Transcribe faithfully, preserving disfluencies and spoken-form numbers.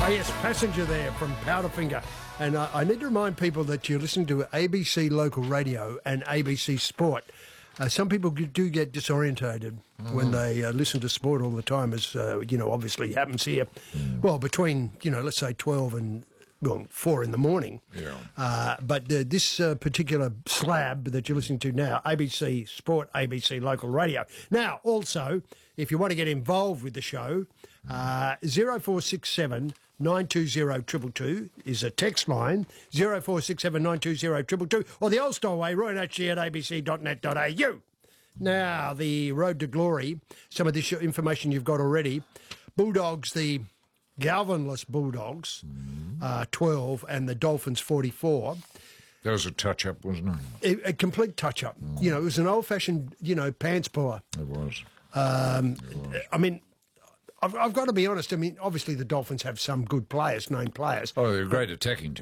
Oh, yes, Passenger there from Powderfinger. And uh, I need to remind people that you're listening to A B C Local Radio and A B C Sport. Uh, some people do get disorientated mm. when they uh, listen to sport all the time, as, uh, you know, obviously happens here. Mm. Well, between, you know, let's say twelve and, well, four in the morning. Yeah. Uh, but uh, this uh, particular slab that you're listening to now, A B C Sport, A B C Local Radio. Now, also, if you want to get involved with the show, uh, zero four six seven nine two zero two two two is a text line, zero four six seven nine two zero two two two, or the old style way, roy h g at a b c dot net dot a u. Now, the road to glory, some of this information you've got already. Bulldogs, the Galvanless Bulldogs, mm-hmm. uh, twelve, and the Dolphins, forty-four. That was a touch-up, wasn't it? A, a complete touch-up. Mm. You know, it was an old-fashioned, you know, pants puller. It was. Um, it was. I mean, I've, I've got to be honest. I mean, obviously the Dolphins have some good players, named players. Oh, they're a great attacking team.